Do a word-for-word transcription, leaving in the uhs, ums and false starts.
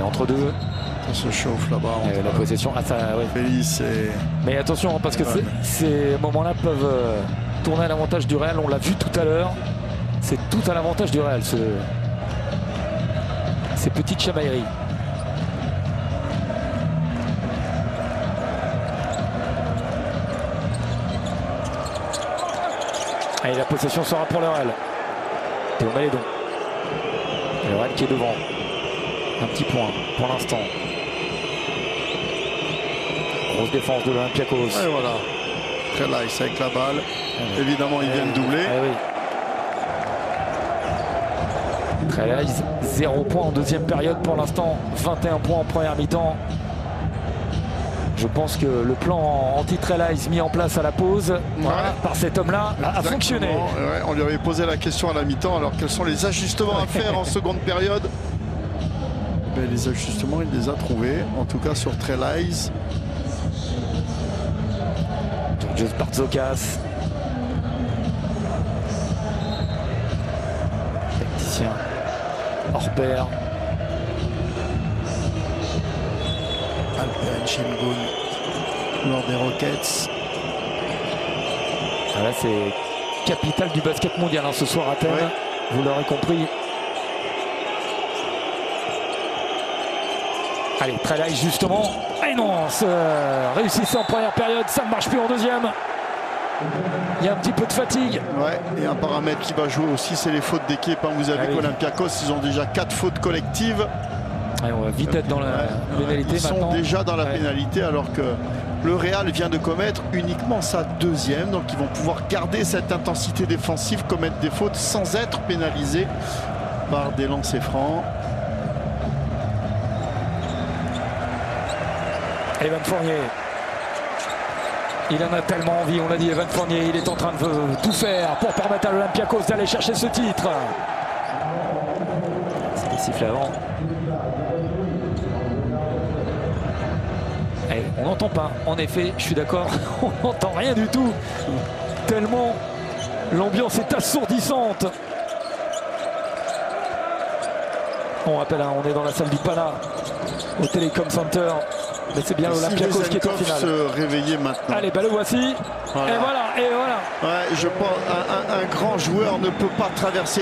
Allez, entre deux. Ça se chauffe là-bas. La possession. Ah, ça, ouais. Félix et... Mais attention, parce que ouais. ces moments-là peuvent euh, tourner à l'avantage du Real. On l'a vu tout à l'heure. C'est tout à l'avantage du Real, ce... ces petites chamailleries. Allez, la possession sera pour le Real. Théo Malédon. Le Real qui est devant. Un petit point pour l'instant. Grosse défense de l'Olympiakos. Et voilà. Très nice avec la balle. Ouais. Évidemment, ils ouais. viennent doubler. Ouais, oui. Très nice. zéro point en deuxième période pour l'instant. vingt et un points en première mi-temps. Je pense que le plan anti-Trelize mis en place à la pause ouais. voilà, par cet homme-là a, a fonctionné. Ouais, on lui avait posé la question à la mi-temps. Alors, quels sont les ajustements à faire en seconde période? Ben, les ajustements, il les a trouvés. En tout cas, sur Trelize. Georgios Bartzokas. Tacticien. Hors pair. Alperen Şengün lors des Rockets. Ah là, c'est capital du basket mondial hein, ce soir à Athènes. Ouais. Vous l'aurez compris. Allez, Trelize justement. Et non, réussissait en première période, ça ne marche plus en deuxième. Il y a un petit peu de fatigue. Ouais, et un paramètre qui va jouer aussi, c'est les fautes d'équipe. Hein. Vous avez ah, vu oui. qu'Olympiakos, ils ont déjà quatre fautes collectives. Ouais, on va vite être dans la ouais, pénalité ils maintenant. Ils sont déjà dans la ouais. pénalité alors que le Real vient de commettre uniquement sa deuxième. Donc ils vont pouvoir garder cette intensité défensive, commettre des fautes sans être pénalisés par des lancers francs. Evan Fournier. Il en a tellement envie, on l'a dit, Evan Fournier, il est en train de tout faire pour permettre à l'Olympiakos d'aller chercher ce titre. C'était sifflé avant. Allez, on n'entend pas, en effet, je suis d'accord, on n'entend rien du tout. Tellement l'ambiance est assourdissante. On rappelle, hein, on est dans la salle du Pana, au Telecom Center. Mais c'est bien l'Olympiakos qui est au final. Se réveiller maintenant. Allez, bah le voici. Voilà. Et voilà, et voilà. Ouais, je pense un, un, un grand joueur ne peut pas traverser